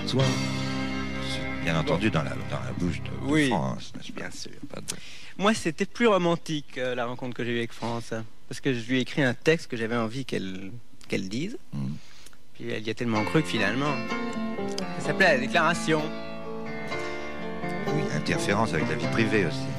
toi. C'est bien entendu dans la bouche de Oui, France, n'est-ce pas? bien sûr. Pas de- Moi, c'était plus romantique, la rencontre que j'ai eue avec France. Parce que je lui ai écrit un texte que j'avais envie qu'elle dise. Mhm. Puis elle y a tellement cru que finalement, ça s'appelait La Déclaration. Oui, interférence avec la vie privée aussi.